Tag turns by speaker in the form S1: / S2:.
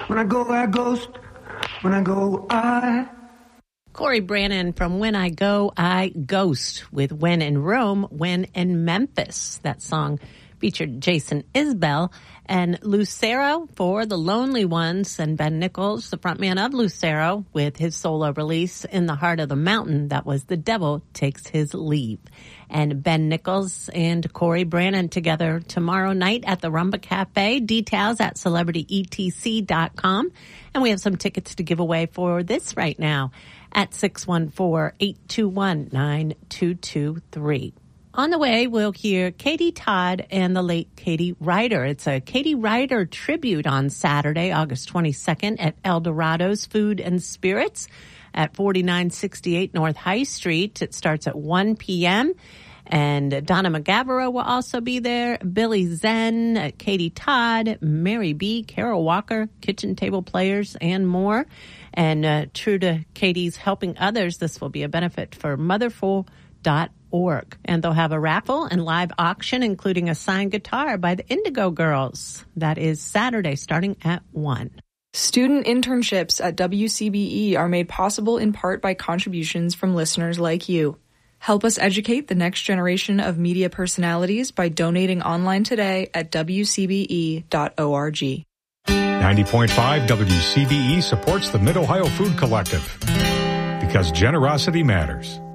S1: When I go, I ghost. When I go, I...
S2: Corey Brannon from When I Go, I Ghost with When in Rome, When in Memphis. That song featured Jason Isbell and Lucero for The Lonely Ones, and Ben Nichols, the frontman of Lucero, with his solo release In the Heart of the Mountain. That was The Devil Takes His Leave. And Ben Nichols and Corey Brannon together tomorrow night at the Rumba Cafe. Details at CelebrityETC.com. And we have some tickets to give away for this right now at 614-821-9223. On the way, we'll hear Katie Todd and the late Katie Ryder. It's a Katie Ryder tribute on Saturday, August 22nd at Eldorado's Food and Spirits at 4968 North High Street. It starts at 1 p.m. And Donna McGavero will also be there. Billy Zen, Katie Todd, Mary B., Carol Walker, Kitchen Table Players, and more. And true to Katie's helping others, this will be a benefit for Motherful.org. And they'll have a raffle and live auction, including a signed guitar by the Indigo Girls. That is Saturday, starting at 1.
S3: Student internships at WCBE are made possible in part by contributions from listeners like you. Help us educate the next generation of media personalities by donating online today at WCBE.org.
S4: 90.5 WCBE supports the Mid-Ohio Food Collective because generosity matters.